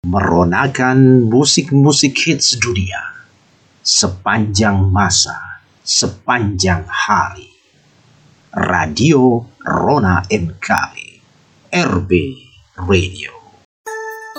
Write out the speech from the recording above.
meronakan musik-musik hits dunia sepanjang masa, sepanjang hari. Radio Rona MKB, RB Radio.